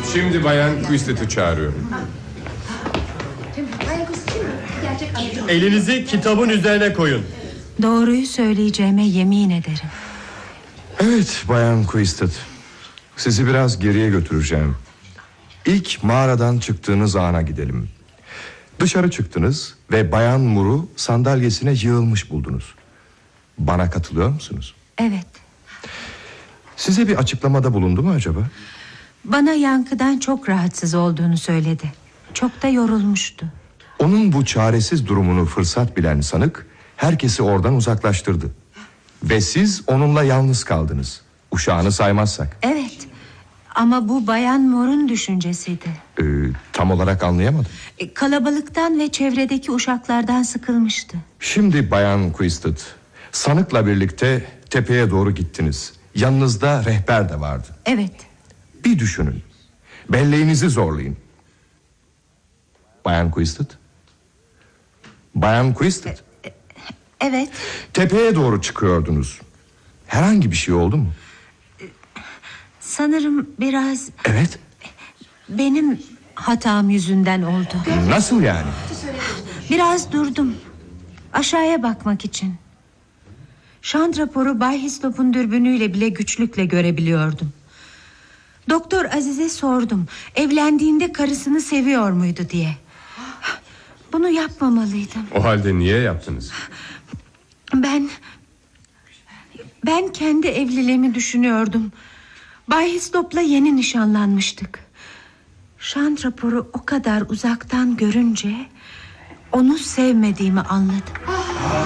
Şimdi Bayan Quistet'i çağırıyorum. Elinizi kitabın üzerine koyun. Doğruyu söyleyeceğime yemin ederim. Evet Bayan Quistet, sizi biraz geriye götüreceğim. İlk mağaradan çıktığınız ana gidelim. Dışarı çıktınız ve Bayan Moore'u sandalyesine yığılmış buldunuz. Bana katılıyor musunuz? Evet. Size bir açıklamada bulundu mu acaba? Bana yankıdan çok rahatsız olduğunu söyledi. Çok da yorulmuştu. Onun bu çaresiz durumunu fırsat bilen sanık herkesi oradan uzaklaştırdı. Ve siz onunla yalnız kaldınız. Uşağını saymazsak. Evet. Ama bu Bayan Moore'un düşüncesiydi. Tam olarak anlayamadım. Kalabalıktan ve çevredeki uşaklardan sıkılmıştı. Şimdi Bayan Quistet, sanıkla birlikte tepeye doğru gittiniz. Yanınızda rehber de vardı. Evet. Bir düşünün. Belleğinizi zorlayın. Bayan Quistet. Bayan Quistet. Evet. Tepeye doğru çıkıyordunuz. Herhangi bir şey oldu mu? Sanırım biraz... Evet. Benim hatam yüzünden oldu. Nasıl yani? Biraz durdum. Aşağıya bakmak için. Şant raporu Bay Hislop'un dürbünüyle bile güçlükle görebiliyordum. Doktor Aziz'e sordum. Evlendiğinde karısını seviyor muydu diye. Bunu yapmamalıydım. O halde niye yaptınız? Ben kendi evliliğimi düşünüyordum. Bay Hislop'la yeni nişanlanmıştık. Şant raporu o kadar uzaktan görünce onu sevmediğimi anladım.